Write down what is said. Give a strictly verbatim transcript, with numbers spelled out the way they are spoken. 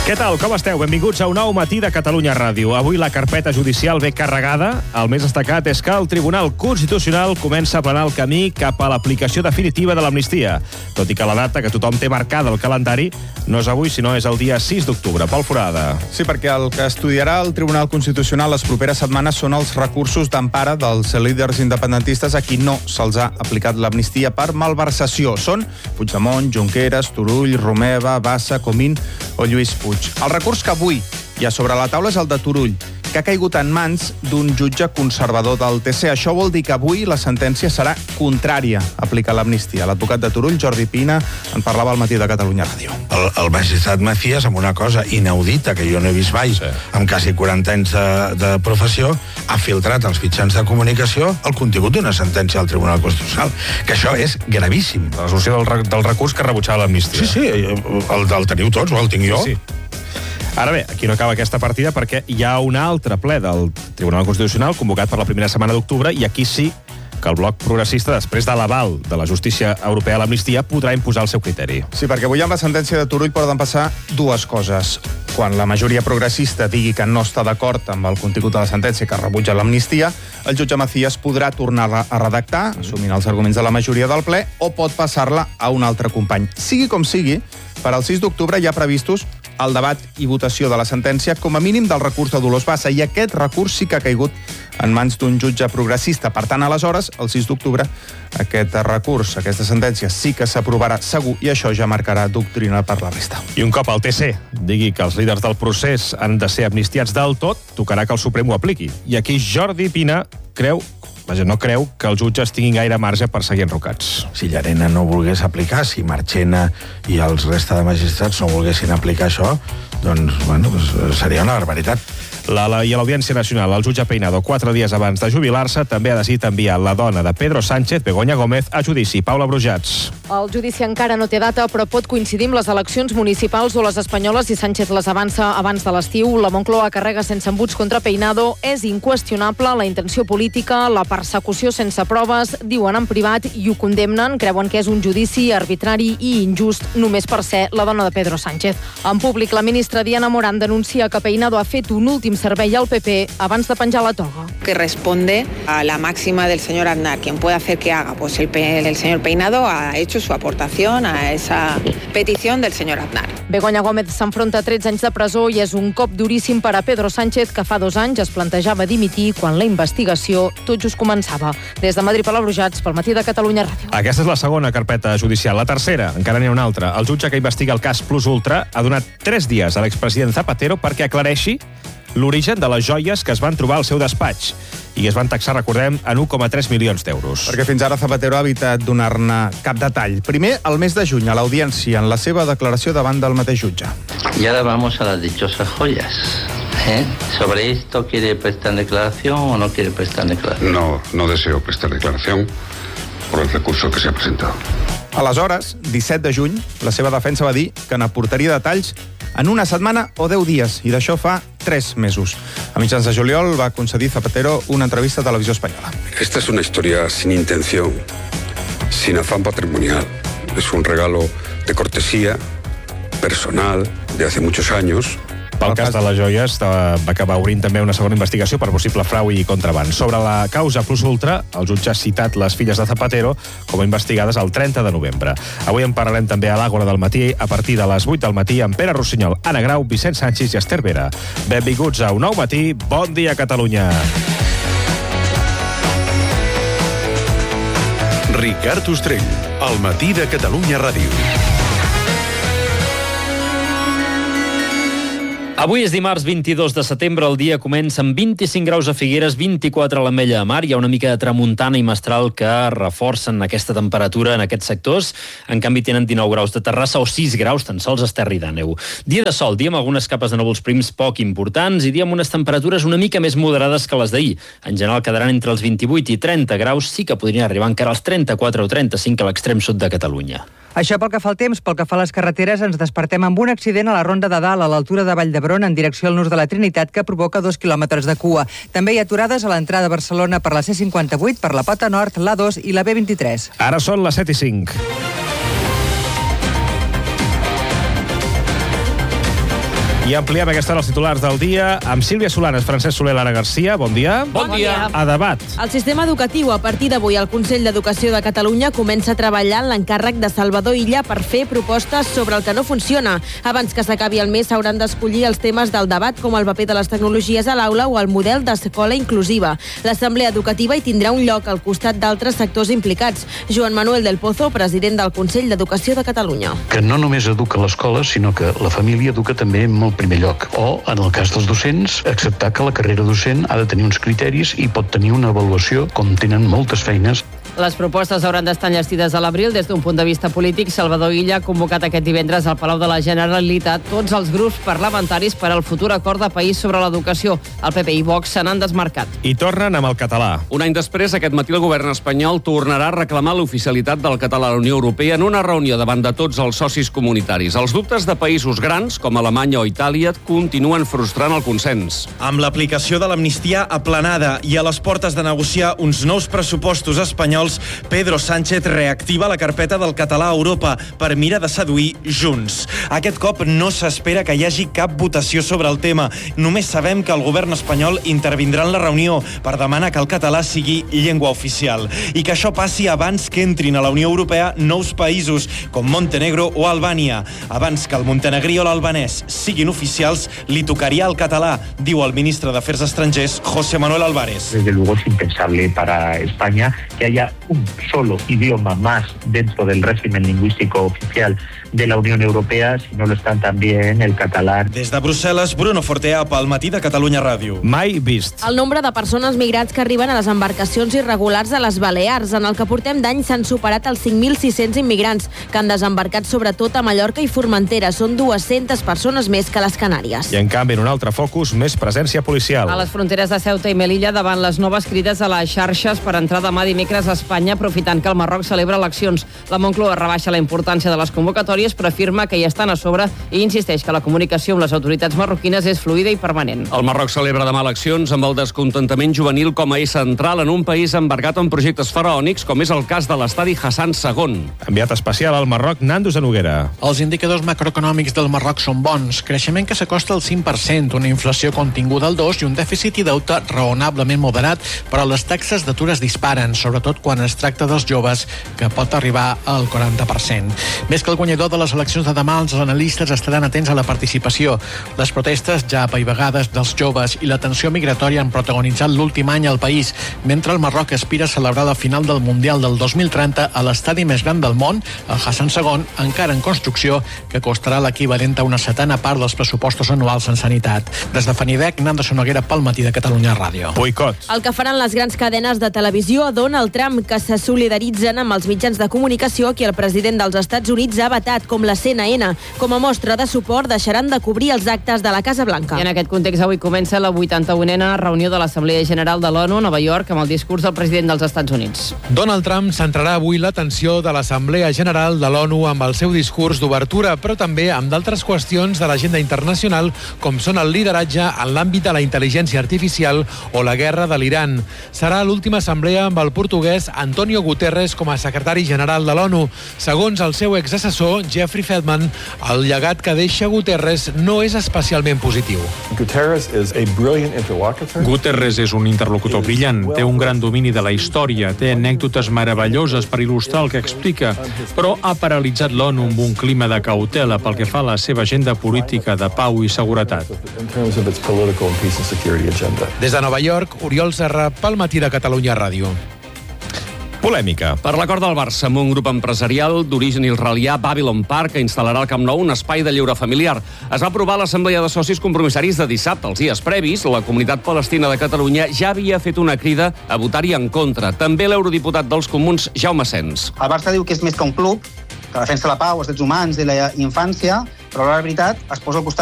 Què tal, com esteu? Benvinguts a un nou matí de Catalunya Ràdio. Avui la carpeta judicial ve carregada. El més destacat és que el Tribunal Constitucional comença a planar el camí cap a l'aplicació definitiva de l'amnistia. Tot i que la data que tothom té marcada al calendari no és avui, sinó és el dia sis d'octubre. Pol Forada. Sí, perquè el que estudiarà el Tribunal Constitucional les properes setmanes són els recursos d'empara dels líders independentistes a qui no se'ls ha aplicat l'amnistia per malversació. Són Puigdemont, Junqueras, Turull, Romeva, Bassa, Comín o Lluís Puig. El recurs que avui hi ha sobre la taula és el de Turull, que ha caigut en mans d'un jutge conservador del T C. Això vol dir que avui la sentència serà contrària a aplicar l'amnistia. L'advocat de Turull, Jordi Pina, en parlava al matí de Catalunya Ràdio. El, el magistrat Macías, amb una cosa inaudita que jo no he vist mai, sí. amb quasi quaranta anys de, de professió, ha filtrat als mitjans de comunicació el contingut d'una sentència del Tribunal Constitucional, que això és gravíssim. La resolució del, del recurs que rebutjava l'amnistia. Sí, sí, el, el teniu tots, o el tinc jo? Sí, sí. Ara bé, aquí no acaba aquesta partida perquè hi ha un altre ple del Tribunal Constitucional convocat per la primera setmana d'octubre i aquí sí que el bloc progressista, després de l'aval de la justícia europea a l'amnistia, podrà imposar el seu criteri. Sí, perquè avui amb la sentència de Turull poden passar dues coses. Quan la majoria progressista digui que no està d'acord amb el contingut de la sentència que rebutja l'amnistia, el jutge Macías podrà tornar-la a redactar, assumint els arguments de la majoria del ple, o pot passar-la a un altre company. Sigui com sigui, per al sis d'octubre hi ha previstos el debat i votació de la sentència com a mínim del recurs de Dolors Bassa, i aquest recurs sí que ha caigut en mans d'un jutge progressista. Per tant, aleshores, el sis d'octubre, aquest recurs, aquesta sentència sí que s'aprovarà segur i això ja marcarà doctrina per la resta. I un cop el T C digui que els líders del procés han de ser amnistiats del tot, tocarà que el Suprem ho apliqui. I aquí Jordi Pina creu Vaja, no creu que els jutges tinguin gaire marge per seguir enrocats. Si Llarena no volgués aplicar, si Marchena i els resta de magistrats no volguessin aplicar això, doncs, bueno, doncs seria una barbaritat. La, la, I a l'Audiència Nacional, el jutge Peinado, quatre dies abans de jubilar-se, també ha decidit enviar la dona de Pedro Sánchez, Begoña Gómez, a judici. Paula Brujats. El judici encara no té data, però pot coincidir amb les eleccions municipals o les espanyoles i Sánchez les avança abans de l'estiu. La Moncloa carrega sense embuts contra Peinado. És inqüestionable la intenció política, la persecució sense proves, diuen en privat i ho condemnen. Creuen que és un judici arbitrari i injust només per ser la dona de Pedro Sánchez. En públic, la ministra Diana Morán denuncia que Peinado ha fet un últim servei al P P abans de penjar la toga. Que responde a la máxima del señor Aznar. Quien puede hacer que haga, pues el, el señor Peinado ha hecho su aportación a esa petición del señor Aznar. Begoña Gómez s'enfronta a tretze anys de presó i és un cop duríssim per a Pedro Sánchez, que fa dos anys es plantejava dimitir quan la investigació tot just començava. Des de Madrid, Paula Brujats, pel matí de Catalunya Ràdio. Aquesta és la segona carpeta judicial. La tercera, encara n'hi ha una altra. El jutge que investiga el cas Plus Ultra ha donat tres dies a l'expresident Zapatero perquè aclareixi l'origen de les joies que es van trobar al seu despatx i que es van taxar, recordem, en un coma tres milions d'euros. Perquè fins ara Zapatero ha evitat donar-ne cap detall. Primer, el mes de juny, a l'audiència, en la seva declaració davant del mateix jutge. Y ahora vamos a las dichosas joyas. ¿Eh? ¿Sobre esto quiere prestar declaración o no quiere prestar declaración? No, no deseo prestar declaración por el recurso que se ha presentado. Aleshores, disset de juny, la seva defensa va dir que n'aportaria detalls en una setmana o deu dies, i d'això fa tres mesos. A mitjans de juliol va concedir Zapatero una entrevista a Televisió Espanyola. Esta es una historia sin intención, sin afán patrimonial. Es un regalo de cortesía personal de hace muchos años. Pel cas de les joies va acabar obrint també una segona investigació per possible frau i contraban. Sobre la causa Plus Ultra, el jutge ha citat les filles de Zapatero com a investigades el trenta de novembre. Avui en parlarem també a l'Àgora del matí a partir de les vuit del matí amb Pere Rossinyol, Anna Grau, Vicent Sánchez i Esther Vera. Benvinguts a un nou matí. Bon dia, Catalunya. Ricard Ostrell, al matí de Catalunya Ràdio. Avui és dimarts vint-i-dos de setembre, el dia comença amb vint-i-cinc graus a Figueres, vint-i-quatre a l'Ametlla de Mar. Hi ha una mica de tramuntana i mestral que reforcen aquesta temperatura en aquests sectors. En canvi, tenen dinou graus de Terrassa o sis graus, tan sols a Esterri d'Àneu. Dia de sol, dia amb algunes capes de núvols prims poc importants i dia amb unes temperatures una mica més moderades que les d'ahir. En general quedaran entre els vint-i-vuit i trenta graus, sí que podrien arribar encara als trenta-quatre o trenta-cinc a l'extrem sud de Catalunya. Això pel que fa al temps. Pel que fa a les carreteres, ens despertem amb un accident a la Ronda de Dalt, a l'altura de Vall d'Hebron, en direcció al Nus de la Trinitat, que provoca dos quilòmetres de cua. També hi ha aturades a l'entrada a Barcelona per la C cinquanta-vuit, per la Pota Nord, l'A dos i la B vint-i-tres. Ara són les set i cinc. I ampliem aquesta hora els titulars del dia amb Sílvia Solanes, Francesc Soler, Lara Garcia. Bon dia. Bon dia. A debat. El sistema educatiu, a partir d'avui, el Consell d'Educació de Catalunya comença a treballar en l'encàrrec de Salvador Illa per fer propostes sobre el que no funciona. Abans que s'acabi el mes s'hauran d'escollir els temes del debat, com el paper de les tecnologies a l'aula o el model d'escola inclusiva. L'Assemblea Educativa hi tindrà un lloc al costat d'altres sectors implicats. Joan Manuel del Pozo, president del Consell d'Educació de Catalunya. Que no només educa l'escola, sinó que la família educa també en el primer lloc. O, en el cas dels docents, acceptar que la carrera docent ha de tenir uns criteris i pot tenir una avaluació, com tenen moltes feines. Les propostes hauran d'estar enllestides a l'abril. Des d'un punt de vista polític, Salvador Illa ha convocat aquest divendres al Palau de la Generalitat tots els grups parlamentaris per al futur acord de país sobre l'educació. El P P i Vox se n'han desmarcat. I tornen amb el català. Un any després, aquest matí el govern espanyol tornarà a reclamar l'oficialitat del català a la Unió Europea en una reunió davant de tots els socis comunitaris. Els dubtes de països grans, com Alemanya o Itàlia, continuen frustrant el consens. Amb l'aplicació de l'amnistia aplanada i a les portes de negociar uns nous pressupostos espanyols, Pedro Sánchez reactiva la carpeta del català a Europa per mirar de seduir Junts. Aquest cop no s'espera que hi hagi cap votació sobre el tema. Només sabem que el govern espanyol intervindrà en la reunió per demanar que el català sigui llengua oficial i que això passi abans que entrin a la Unió Europea nous països com Montenegro o Albània. Abans que el montenegrí o l'albanès siguin oficials, li tocaria el català, diu el ministre d'Afers Estrangers, José Manuel Álvarez. Desde luego es impensable para España que haya un solo idioma más dentro del régimen lingüístico oficial de la Unión Europea, si no lo están también el catalán. Des de Brussel·les, Bruno Fortea, pel Matí de Catalunya Ràdio. Mai vist. El nombre de persones migrats que arriben a les embarcacions irregulars a les Balears. En el que portem d'any s'han superat els cinc mil sis-cents immigrants que han desembarcat sobretot a Mallorca i Formentera. Són dues-centes persones més que les Canàries. I en canvi, en un altre focus, més presència policial. A les fronteres de Ceuta i Melilla, davant les noves crides a les xarxes per entrar demà dimecres a Espanya, aprofitant que el Marroc celebra eleccions. La Moncloa rebaixa la importància de les convocatòries, però afirma que hi estan a sobre i insisteix que la comunicació amb les autoritats marroquines és fluida i permanent. El Marroc celebra demà eleccions amb el descontentament juvenil com a eix central en un país embargat en projectes faraònics, com és el cas de l'estadi Hassan segon. Enviat especial al Marroc, Nando Zanoguera. Els indicadors macroeconòmics del Marroc són bons. Creixement que s'acosta al cinc per cent, una inflació continguda al dos i un dèficit i deute raonablement moderat, però les taxes d'atur es disparen, sobretot quan es tracta dels joves, que pot arribar al quaranta per cent. Més que el guanyador de les eleccions de demà, els analistes estaran atents a la participació. Les protestes ja apaivagades dels joves i la tensió migratòria han protagonitzat l'últim any al país, mentre el Marroc aspira a celebrar la final del Mundial del dos mil trenta a l'estadi més gran del món, el Hassan segon, encara en construcció, que costarà l'equivalent a una setena part dels pressupostos anuals en sanitat. Des de Fanidec, Nando Sonoguera pel Matí de Catalunya Ràdio. Boicot. El que faran les grans cadenes de televisió a Donald Trump, que se solidaritzen amb els mitjans de comunicació que el president dels Estats Units ha vetat, com la C N N. Com a mostra de suport, deixaran de cobrir els actes de la Casa Blanca. I en aquest context, avui comença la vuitanta-unena reunió de l'Assemblea General de l'ONU a Nova York amb el discurs del president dels Estats Units. Donald Trump centrarà avui l'atenció de l'Assemblea General de l'ONU amb el seu discurs d'obertura, però també amb d'altres qüestions de l'agenda internacional, com són el lideratge en l'àmbit de la intel·ligència artificial o la guerra de l'Iran. Serà l'última assemblea amb el portuguès Antonio Guterres com a secretari general de l'ONU. Segons el seu exassessor, Jeffrey Feldman, el llegat que deixa Guterres no és especialment positiu. Guterres is a brilliant interlocutor. Guterres és un interlocutor brillant, té un gran domini de la història, té anècdotes meravelloses per il·lustrar el que explica, però ha paralitzat l'ONU amb un clima de cautela pel que fa a la seva agenda política de pau i seguretat. Des de Nova York, Oriol Serra, pel Matí de Catalunya Ràdio. Polèmica. Per l'acord del Barça amb un grup empresarial d'origen israelià, Babylon Park, que instal·larà al Camp Nou un espai de lleure familiar. Es va aprovar a l'Assemblea de Socis Compromissaris de dissabte. Els dies previs, la Comunitat Palestina de Catalunya ja havia fet una crida a votar-hi en contra. També l'eurodiputat dels Comuns, Jaume Sens. El Barça diu que és més que un club, que defensa la pau, els drets humans i la infància, però la veritat es posa al costat